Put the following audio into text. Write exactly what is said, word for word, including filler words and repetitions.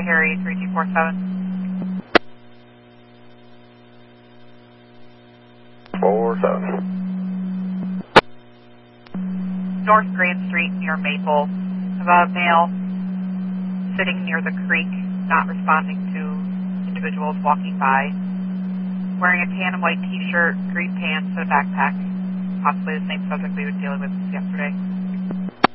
Harry three two four seven. four seven. North Grand Street near Maple. Have a male sitting near the creek, not responding to individuals walking by. Wearing a tan and white t-shirt, green pants, and a backpack. Possibly the same subject we were dealing with yesterday.